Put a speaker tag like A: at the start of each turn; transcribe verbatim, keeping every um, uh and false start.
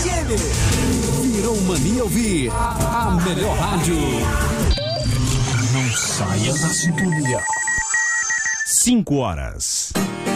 A: M. Virou mania ouvir a melhor rádio. Não saia da sintonia.
B: Cinco horas.